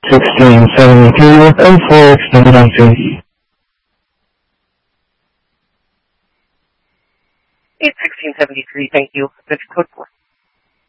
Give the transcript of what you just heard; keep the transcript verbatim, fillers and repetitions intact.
sixteen seventy-three with M four extended on fifty. eight sixteen seventy-three, thank you. That's code four.